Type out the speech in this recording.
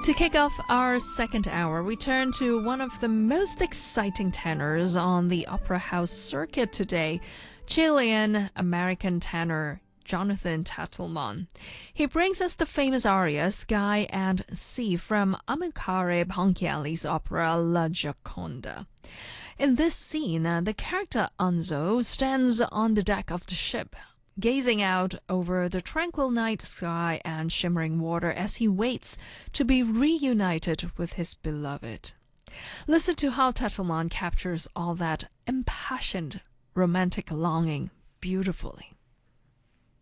To kick off our second hour, we turn to one of the most exciting tenors on the opera house circuit today, Chilean-American tenor Jonathan Tettelman. He brings us the famous aria Sky and Sea from Amilcare Ponchielli's opera La Gioconda. In this scene, the character Anzo stands on the deck of the ship, gazing out over the tranquil night sky and shimmering water as he waits to be reunited with his beloved. Listen to how Tettelman captures all that impassioned romantic longing beautifully.